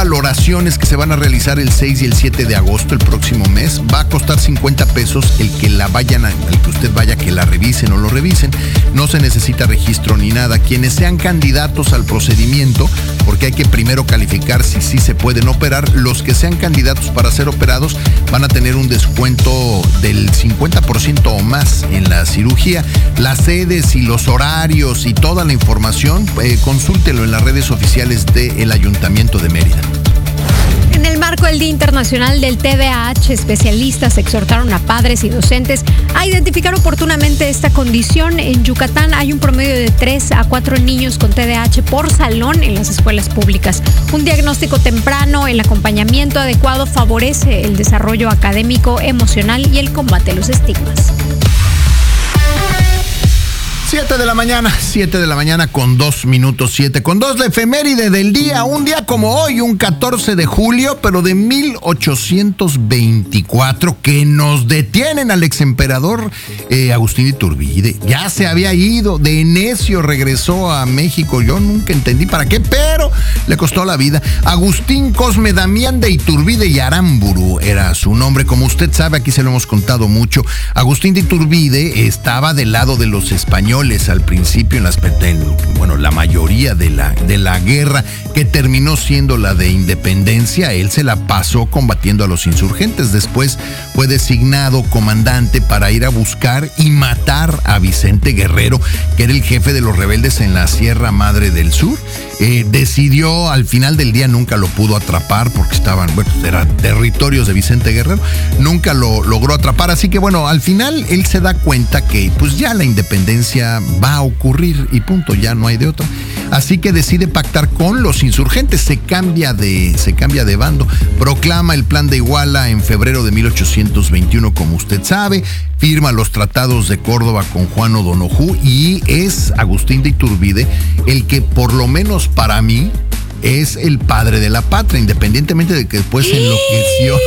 valoraciones que se van a realizar el 6 y el 7 de agosto, el próximo mes. Va a costar 50 pesos el que usted vaya, que la revisen o lo revisen. No se necesita registro ni nada. Quienes sean candidatos al procedimiento, porque hay que primero calificar si sí se pueden operar, los que sean candidatos para ser operados van a tener un descuento del 50% o más en la cirugía. Las sedes y los horarios y toda la información, consúltelo en las redes oficiales del Ayuntamiento de Mérida. En el marco del Día Internacional del TDAH, especialistas exhortaron a padres y docentes a identificar oportunamente esta condición. En Yucatán hay un promedio de 3 a 4 niños con TDAH por salón en las escuelas públicas. Un diagnóstico temprano, el acompañamiento adecuado favorece el desarrollo académico, emocional y el combate a los estigmas. 7 de la mañana con 2 minutos, 7 con 2, la efeméride del día, un día como hoy, un 14 de julio, pero de 1824, que nos detienen al exemperador Agustín Iturbide. Ya se había ido, de necio regresó a México, yo nunca entendí para qué, pero le costó la vida. Agustín Cosme Damián de Iturbide y Aramburu era su nombre, como usted sabe, aquí se lo hemos contado mucho. Agustín de Iturbide estaba del lado de los españoles al principio, la mayoría de la guerra que terminó siendo la de independencia. Él se la pasó combatiendo a los insurgentes. Después fue designado comandante para ir a buscar y matar a Vicente Guerrero, que era el jefe de los rebeldes en la Sierra Madre del Sur. Decidió, al final del día nunca lo pudo atrapar porque eran territorios de Vicente Guerrero, nunca lo logró atrapar, así que al final él se da cuenta que pues ya la independencia va a ocurrir y punto, ya no hay de otra. Así que decide pactar con los insurgentes, se cambia de bando, proclama el Plan de Iguala en febrero de 1821, como usted sabe, firma los tratados de Córdoba con Juan O'Donoghue y es Agustín de Iturbide el que, por lo menos para mí, es el padre de la patria, independientemente de que después se enloqueció.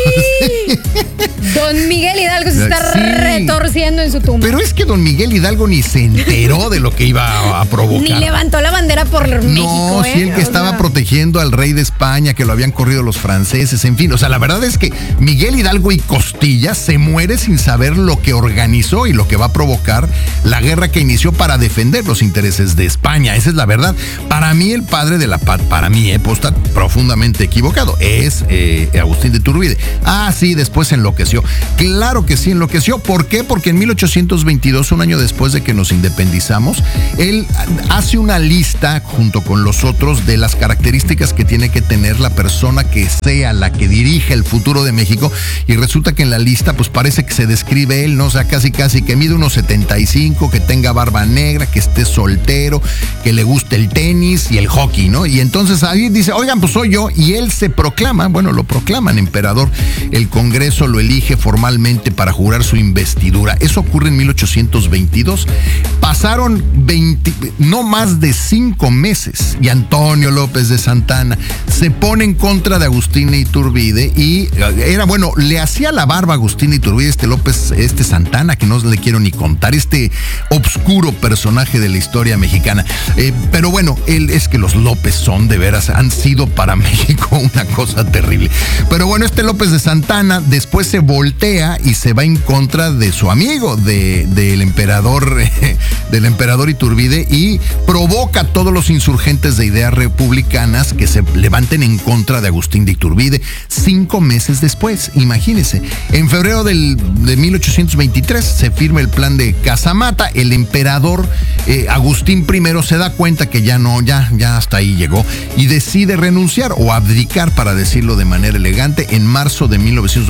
Don Miguel Hidalgo se está retorciendo en su tumba. Pero es que don Miguel Hidalgo ni se enteró de lo que iba a provocar. Ni levantó la bandera por México. No, sí, el que estaba protegiendo al rey de España, que lo habían corrido los franceses, en fin. O sea, la verdad es que Miguel Hidalgo y Costilla se muere sin saber lo que organizó y lo que va a provocar la guerra que inició para defender los intereses de España. Esa es la verdad. Para mí, el padre de la patria, para mí, puedo estar profundamente equivocado, es Agustín de Iturbide. Sí, después enloqueció. Claro que sí enloqueció. ¿Por qué? Porque en 1822, un año después de que nos independizamos, él hace una lista junto con los otros de las características que tiene que tener la persona que sea la que dirige el futuro de México, y resulta que en la lista pues parece que se describe él, ¿no? O sea, casi que mide unos 75, que tenga barba negra, que esté soltero, que le guste el tenis y el hockey, ¿no? Y entonces ahí dice, oigan, pues soy yo, y él se proclama, lo proclaman emperador. El Congreso lo elige formalmente para jurar su investidura. Eso ocurre en 1822. Pasaron no más de 5 meses y Antonio López de Santana se pone en contra de Agustín Iturbide y le hacía la barba a Agustín Iturbide, este Santana, que no le quiero ni contar, este obscuro personaje de la historia mexicana. Pero es que los López son de veras, han sido para México una cosa terrible. Pero este López de Santana después se voltea y se va en contra de su amigo, del emperador Iturbide, y provoca a todos los insurgentes de ideas republicanas que se levanten en contra de Agustín de Iturbide 5 meses después. Imagínense, en febrero de 1823 se firma el Plan de Casamata. El emperador Agustín I se da cuenta que ya hasta ahí llegó y decide renunciar o abdicar, para decirlo de manera elegante, en marzo de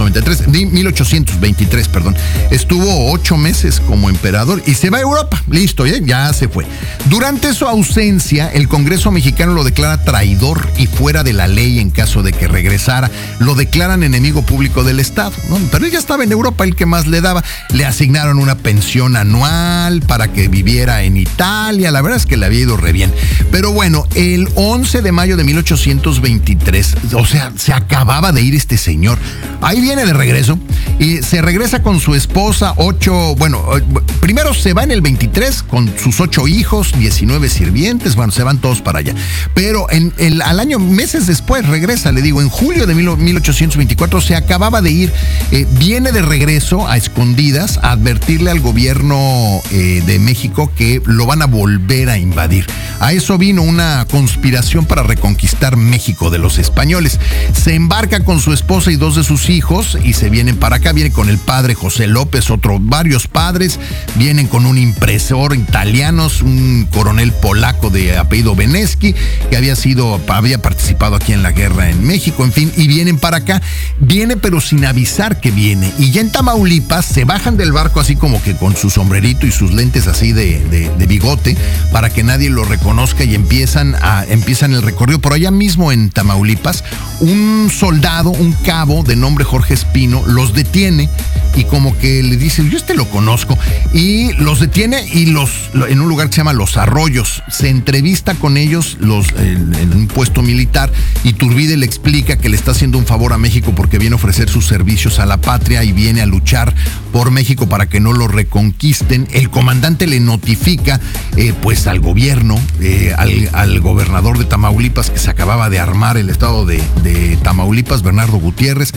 1823. Estuvo 8 meses como emperador y se va a Europa. Listo, ya se fue. Durante su ausencia, el Congreso mexicano lo declara traidor y fuera de la ley en caso de que regresara. Lo declaran enemigo público del Estado, ¿no? Pero él ya estaba en Europa, el que más le daba. Le asignaron una pensión anual para que viviera en Italia. La verdad es que le había ido re bien. Pero el 11 de mayo mayo de 1823. O sea, se acababa de ir este señor. Ahí viene de regreso y se regresa con su esposa, primero se va en el 23 con sus 8 hijos, 19 sirvientes, se van todos para allá. Pero al año, meses después, regresa, le digo, en julio de 1824 se acababa de ir, viene de regreso a escondidas a advertirle al gobierno de México que lo van a volver a invadir. A eso vino una conspiración para reconquistar México de los españoles. Se embarca con su esposa y 2 de sus hijos y se vienen para acá. Viene con el padre José López, varios padres. Vienen con un impresor italiano, un coronel polaco de apellido Benesky, que había participado aquí en la guerra en México, en fin, y vienen para acá. Viene pero sin avisar que viene. Y ya en Tamaulipas se bajan del barco así como que con su sombrerito y sus lentes así de bigote para que nadie lo reconozca y empiezan el recorrido. Por allá mismo en Tamaulipas, un soldado, un cabo de nombre Jorge Espino, los detiene y como que le dice, yo lo conozco, y los detiene y en un lugar que se llama Los Arroyos. Se entrevista con ellos en un puesto militar. Iturbide le explica que le está haciendo un favor a México porque viene a ofrecer sus servicios a la patria y viene a luchar por México para que no lo reconquisten. El comandante le notifica pues al gobierno, al gobernador de Tamaulipas, que se acababa de armar el estado de Tamaulipas, Bernardo Gutiérrez.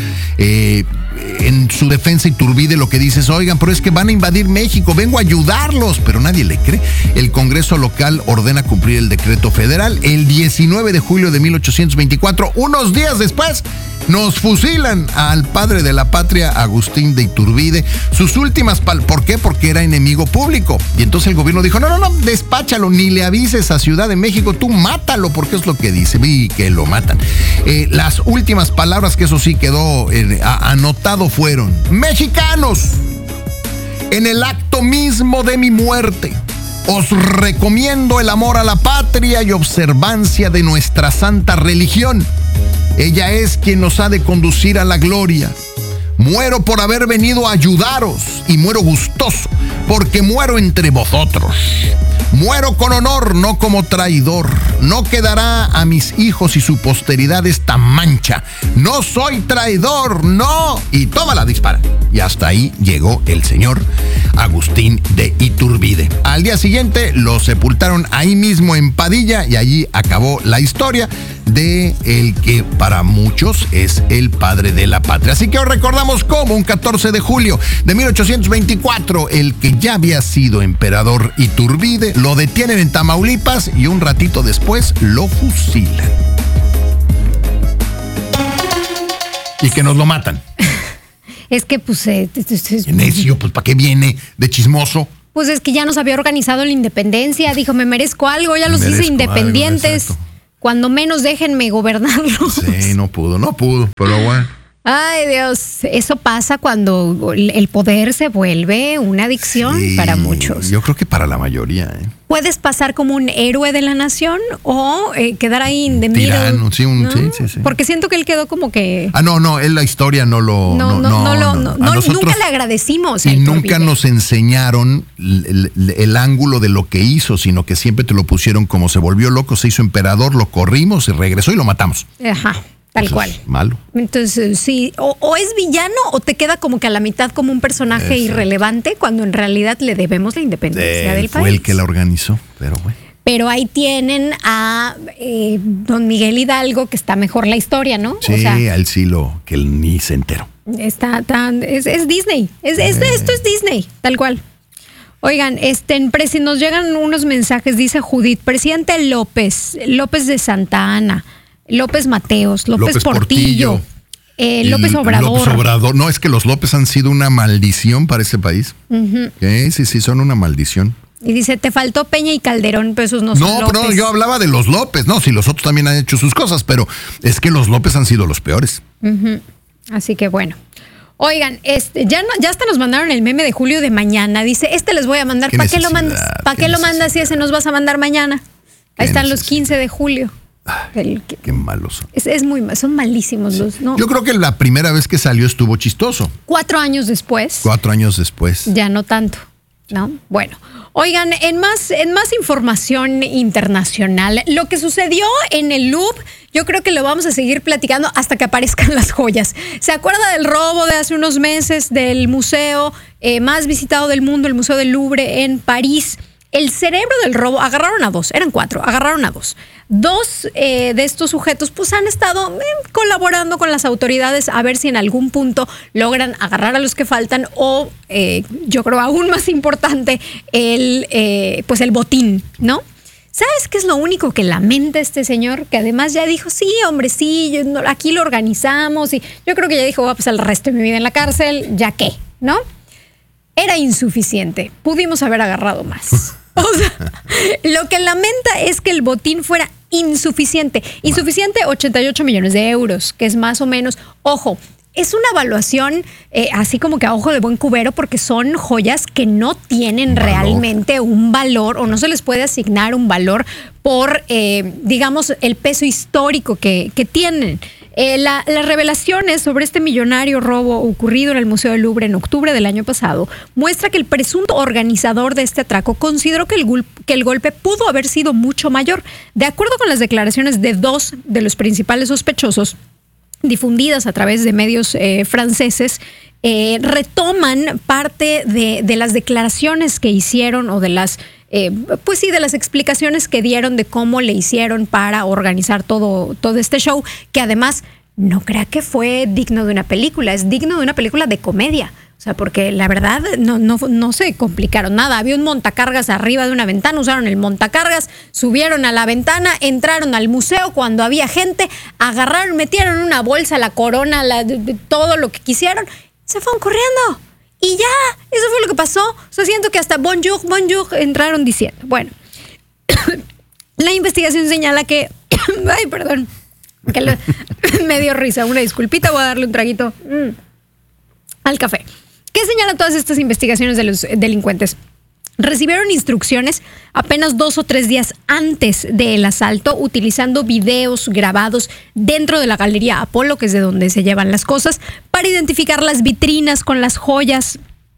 En su defensa, Iturbide lo que dice es, oigan, pero es que van a invadir México, vengo a ayudarlos, pero nadie le cree. El Congreso local ordena cumplir el decreto federal. El 19 de julio de 1824, unos días después, nos fusilan al padre de la patria, Agustín de Iturbide. Sus últimas ¿por qué? Porque era enemigo público. Y entonces el gobierno dijo, no, despáchalo, ni le avises a Ciudad de México, tú mátalo, porque es lo que dice, y que lo matan. Las últimas palabras, que eso sí quedó anotado, fueron: mexicanos, en el acto mismo de mi muerte, os recomiendo el amor a la patria y observancia de nuestra santa religión. Ella es quien nos ha de conducir a la gloria. Muero por haber venido a ayudaros y muero gustoso porque muero entre vosotros. Muero con honor, no como traidor. No quedará a mis hijos y su posteridad esta mancha. No soy traidor, no. Y tómala, dispara. Y hasta ahí llegó el señor Agustín de Iturbide. Al día siguiente lo sepultaron ahí mismo en Padilla y allí acabó la historia de el que para muchos es el padre de la patria. Así que hoy recordamos como un 14 de julio de 1824, el que ya había sido emperador Iturbide, lo detienen en Tamaulipas y un ratito después lo fusilan. Y que nos lo matan. Es que pues... necio, pues ¿para qué viene de chismoso? Pues es que ya nos había organizado la independencia, dijo, me merezco algo, ya los hice independientes. Algo, cuando menos déjenme gobernarlos. Sí, no pudo, pero bueno. Ay, Dios, eso pasa cuando el poder se vuelve una adicción para muchos. Yo creo que para la mayoría. Puedes pasar como un héroe de la nación o quedar ahí de tirano, sí, sí. Porque siento que él quedó como que... No, él la historia no nunca le agradecimos. Y nunca nos enseñaron el ángulo de lo que hizo, sino que siempre te lo pusieron como se volvió loco, se hizo emperador, lo corrimos, se regresó y lo matamos. Ajá. Tal cual. Malo. Entonces, sí, o es villano o te queda como que a la mitad como un personaje irrelevante cuando en realidad le debemos la independencia del país. Fue el que la organizó, pero bueno. Pero ahí tienen a don Miguel Hidalgo, que está mejor la historia, ¿no? Sí, a él sí que él ni se enteró. Es Disney. Esto es Disney, tal cual. Oigan, nos llegan unos mensajes, dice Judith, presidente López de Santa Ana, López Mateos, López Portillo, López Obrador. López Obrador. No, es que los López han sido una maldición para ese país. Uh-huh. Sí, son una maldición. Y dice, te faltó Peña y Calderón, pero esos no son López. No, yo hablaba de los López. No, si los otros también han hecho sus cosas, pero es que los López han sido los peores. Uh-huh. Así que bueno. Oigan, ya hasta nos mandaron el meme de Julio de mañana. Dice, les voy a mandar. ¿Para qué lo mandas? ¿Para qué lo mandas si ese nos vas a mandar mañana? Ahí están los 15 de julio. Qué malos son. Son malísimos los, ¿no? Yo creo que la primera vez que salió estuvo chistoso. 4 años después. 4 años después. Ya no tanto. ¿no? Bueno, oigan, en más información internacional, lo que sucedió en el Louvre, yo creo que lo vamos a seguir platicando hasta que aparezcan las joyas. ¿Se acuerda del robo de hace unos meses del museo más visitado del mundo, el Museo del Louvre en París? El cerebro del robo, agarraron a 2, eran 4, agarraron a 2. 2 de estos sujetos pues han estado colaborando con las autoridades a ver si en algún punto logran agarrar a los que faltan o, yo creo aún más importante, el botín, ¿no? ¿Sabes qué es lo único que lamenta este señor? Que además ya dijo, sí, hombre, sí, aquí lo organizamos. Y yo creo que ya dijo, voy a pasar el resto de mi vida en la cárcel, ya qué, ¿no? Era insuficiente. Pudimos haber agarrado más. O sea, lo que lamenta es que el botín fuera insuficiente. Insuficiente, 88 millones de euros, que es más o menos, ojo, es una evaluación así como que a ojo de buen cubero porque son joyas que no tienen realmente un valor o no se les puede asignar un valor por, digamos, el peso histórico que tienen. Las revelaciones sobre este millonario robo ocurrido en el Museo del Louvre en octubre del año pasado muestra que el presunto organizador de este atraco consideró que el golpe pudo haber sido mucho mayor. De acuerdo con las declaraciones de 2 de los principales sospechosos, difundidas a través de medios franceses, retoman parte de las declaraciones que hicieron o de las de las explicaciones que dieron de cómo le hicieron para organizar todo este show, que además no crea que fue digno de una película, es digno de una película de comedia. O sea, porque la verdad no se complicaron nada. Había un montacargas arriba de una ventana, usaron el montacargas, subieron a la ventana, entraron al museo cuando había gente, agarraron, metieron en una bolsa la corona, todo lo que quisieron, se fueron corriendo. Y ya, eso fue lo que pasó. O sea, siento que hasta bonjour entraron diciendo. Bueno, la investigación señala que... Ay, perdón. Me dio risa. Una disculpita, voy a darle un traguito al café. ¿Qué señalan todas estas investigaciones de los delincuentes? Recibieron instrucciones apenas 2 o 3 días antes del asalto, utilizando videos grabados dentro de la Galería Apolo, que es de donde se llevan las cosas, para identificar las vitrinas con las joyas.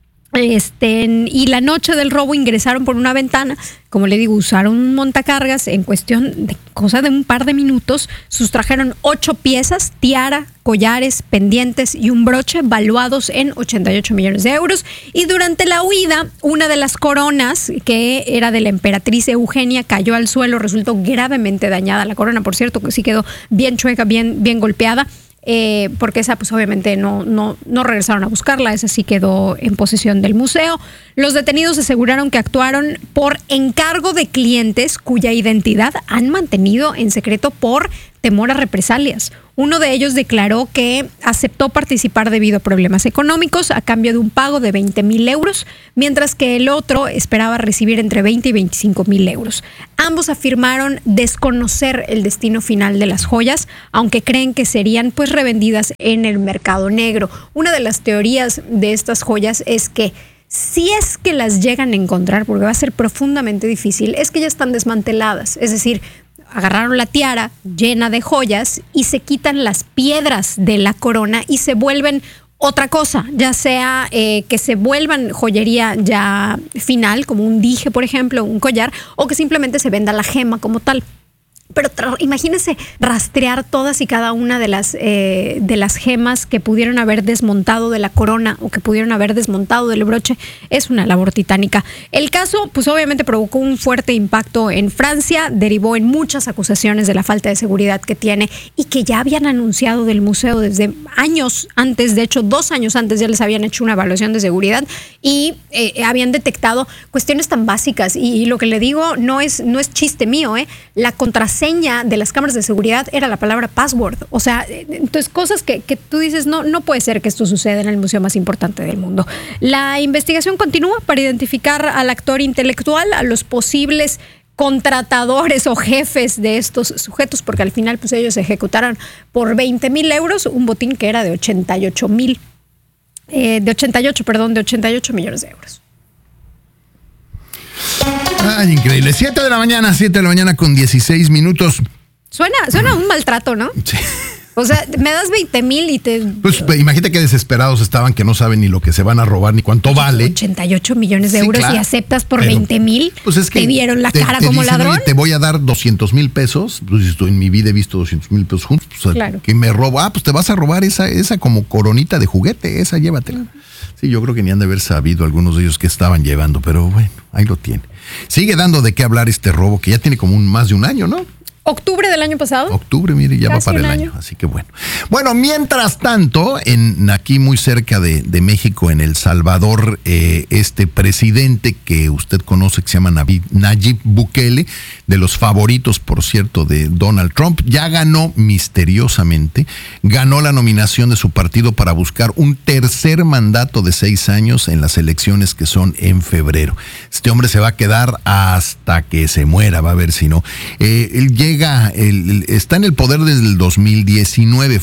Y la noche del robo ingresaron por una ventana, como le digo, usaron un montacargas, en cuestión de cosa de un par de minutos, sustrajeron 8 piezas, tiara, collares, pendientes y un broche valuados en 88 millones de euros. Y durante la huida, una de las coronas, que era de la emperatriz Eugenia, cayó al suelo, resultó gravemente dañada la corona, por cierto, que sí quedó bien chueca, bien golpeada. Porque esa pues obviamente no regresaron a buscarla, esa sí quedó en posesión del museo. Los detenidos aseguraron que actuaron por encargo de clientes cuya identidad han mantenido en secreto por temor a represalias. Uno de ellos declaró que aceptó participar debido a problemas económicos a cambio de un pago de 20,000 euros, mientras que el otro esperaba recibir entre 20 y 25,000 euros. Ambos afirmaron desconocer el destino final de las joyas, aunque creen que serían pues revendidas en el mercado negro. Una de las teorías de estas joyas es que si es que las llegan a encontrar, porque va a ser profundamente difícil, es que ya están desmanteladas, es decir, agarraron la tiara llena de joyas y se quitan las piedras de la corona y se vuelven otra cosa, ya sea que se vuelvan joyería ya final, como un dije, por ejemplo, un collar, o que simplemente se venda la gema como tal. Pero imagínense rastrear todas y cada una de las gemas que pudieron haber desmontado de la corona o que pudieron haber desmontado del broche. Es una labor titánica. El caso, pues obviamente provocó un fuerte impacto en Francia, derivó en muchas acusaciones de la falta de seguridad que tiene y que ya habían anunciado del museo desde años antes, de hecho 2 años antes ya les habían hecho una evaluación de seguridad y habían detectado cuestiones tan básicas. Y lo que le digo no es chiste mío, la contraseña de las cámaras de seguridad era la palabra password. O sea, entonces cosas que tú dices, no puede ser que esto suceda en el museo más importante del mundo. La investigación continúa para identificar al actor intelectual, a los posibles contratadores o jefes de estos sujetos, porque al final pues ellos ejecutaron por 20,000 euros un botín que era de 88 millones de euros. Ay, increíble. 7 de la mañana con 16 minutos. Suena un maltrato, ¿no? Sí. O sea, me das 20,000 y te... Pues imagínate qué desesperados estaban, que no saben ni lo que se van a robar ni cuánto vale. 88 millones de euros, claro, y aceptas por 20,000. Pues es que te vieron la cara como dicen, ladrón. Te voy a dar 200,000 pesos. Pues en mi vida he visto 200,000 pesos juntos. Pues, claro. Que me robo. Pues te vas a robar esa como coronita de juguete. Esa llévatela. Sí, yo creo que ni han de haber sabido algunos de ellos que estaban llevando, pero bueno, ahí lo tiene. Sigue dando de qué hablar este robo, que ya tiene como más de un año, ¿no? ¿Octubre del año pasado? Octubre, mire, ya casi va para el año. Así que bueno. Bueno, mientras tanto, aquí muy cerca de México, en El Salvador, este presidente que usted conoce, que se llama Nayib Bukele, de los favoritos, por cierto, de Donald Trump, ya ganó misteriosamente, ganó la nominación de su partido para buscar un tercer mandato de 6 años en las elecciones que son en febrero. Este hombre se va a quedar hasta que se muera, va a ver si no. Él está en el poder desde el 2019,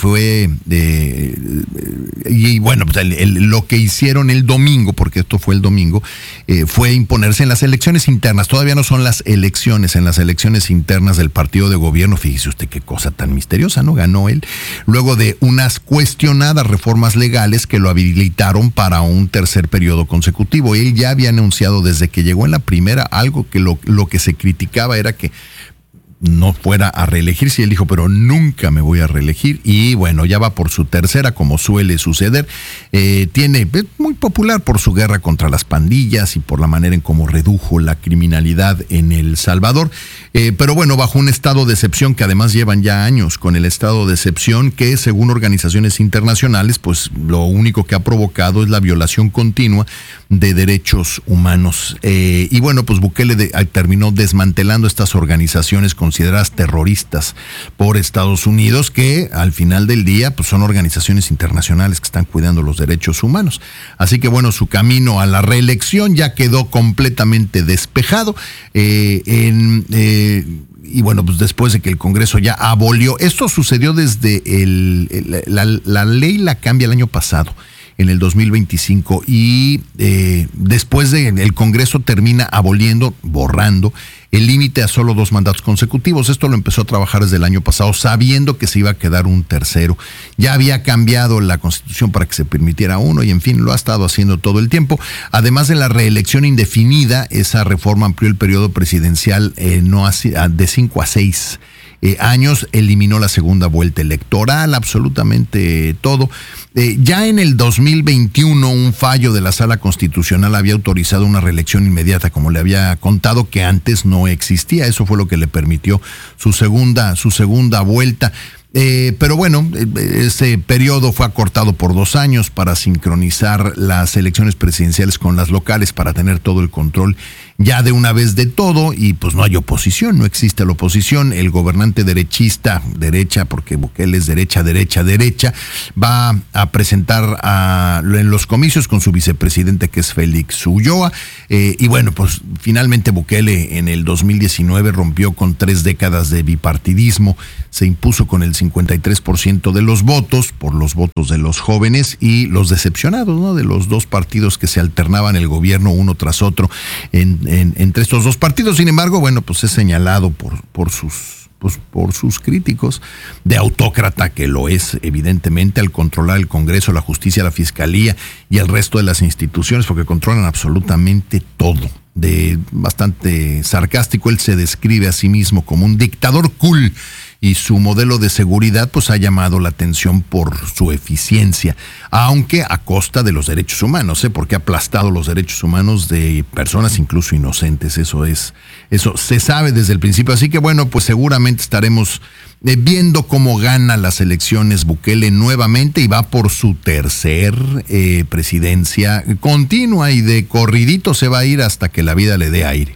y bueno, pues lo que hicieron el domingo, porque esto fue el domingo, fue imponerse en las elecciones internas. Todavía no son las elecciones, en las elecciones internas del partido de gobierno. Fíjese usted qué cosa tan misteriosa, ¿no? Ganó él, luego de unas cuestionadas reformas legales que lo habilitaron para un tercer periodo consecutivo. Él ya había anunciado desde que llegó en la primera algo que lo que se criticaba era que no fuera a reelegirse, y él dijo, pero nunca me voy a reelegir, y bueno, ya va por su tercera, como suele suceder. Es muy popular por su guerra contra las pandillas y por la manera en cómo redujo la criminalidad en El Salvador, pero bueno, bajo un estado de excepción que además llevan ya años con el estado de excepción, que según organizaciones internacionales, pues lo único que ha provocado es la violación continua de derechos humanos, y bueno, pues Bukele terminó desmantelando estas organizaciones consideradas terroristas por Estados Unidos, que al final del día pues son organizaciones internacionales que están cuidando los derechos humanos. Así que bueno, su camino a la reelección ya quedó completamente despejado, y bueno, pues después de que el Congreso ya abolió, esto sucedió desde la ley la cambia el año pasado, en el 2025, y después el Congreso termina borrando el límite a solo 2 mandatos consecutivos. Esto lo empezó a trabajar desde el año pasado, sabiendo que se iba a quedar un tercero. Ya había cambiado la Constitución para que se permitiera uno, y en fin, lo ha estado haciendo todo el tiempo. Además de la reelección indefinida, esa reforma amplió el periodo presidencial de 5 a 6 años, eliminó la segunda vuelta electoral, absolutamente todo. Ya en el 2021, un fallo de la Sala Constitucional había autorizado una reelección inmediata, como le había contado, que antes no existía. Eso fue lo que le permitió su segunda vuelta. Pero bueno, ese periodo fue acortado por 2 años para sincronizar las elecciones presidenciales con las locales, para tener todo el control ya de una vez de todo, y pues no hay oposición, no existe la oposición. El gobernante derecha, porque Bukele es derecha, va a presentar en los comicios con su vicepresidente, que es Félix Ulloa, y bueno, pues finalmente Bukele en el 2019 rompió con 3 décadas de bipartidismo, se impuso con el 53% de los votos, por los votos de los jóvenes y los decepcionados, ¿no?, de los 2 partidos que se alternaban el gobierno uno tras otro entre estos 2 partidos. Sin embargo, bueno, pues es señalado por sus críticos de autócrata, que lo es evidentemente, al controlar el Congreso, la justicia, la fiscalía y el resto de las instituciones, porque controlan absolutamente todo. Bastante sarcástico, él se describe a sí mismo como un dictador cool, y su modelo de seguridad pues ha llamado la atención por su eficiencia, aunque a costa de los derechos humanos, porque ha aplastado los derechos humanos de personas incluso inocentes. Eso se sabe desde el principio. Así que bueno, pues seguramente estaremos viendo cómo gana las elecciones Bukele nuevamente, y va por su tercer presidencia continua, y de corridito se va a ir hasta que la vida le dé aire.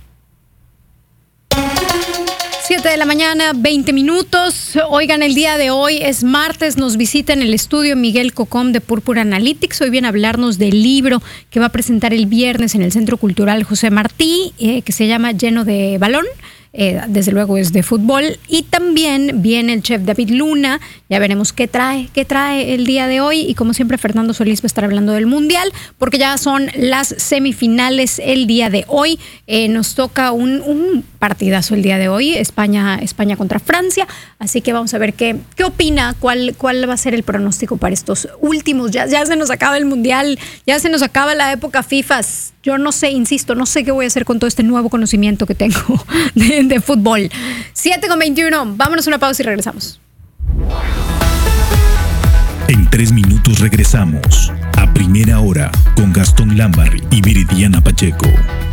7 de la mañana, 20 minutos. Oigan, el día de hoy es martes, nos visita en el estudio Miguel Cocom de Púrpura Analytics. Hoy viene a hablarnos del libro que va a presentar el viernes en el Centro Cultural José Martí, que se llama Lleno de Balón. Desde luego es de fútbol, y también viene el chef David Luna. Ya veremos qué trae el día de hoy, y como siempre Fernando Solís va a estar hablando del Mundial, porque ya son las semifinales el día de hoy. Nos toca un partidazo el día de hoy, España contra Francia, así que vamos a ver qué opina, cuál va a ser el pronóstico para estos últimos. Ya se nos acaba el Mundial, ya se nos acaba la época FIFA. Yo no sé, insisto, no sé qué voy a hacer con todo este nuevo conocimiento que tengo de fútbol. 7:21, vámonos a una pausa y regresamos. En 3 minutos regresamos a Primera Hora con Gastón Lambarri y Viridiana Pacheco.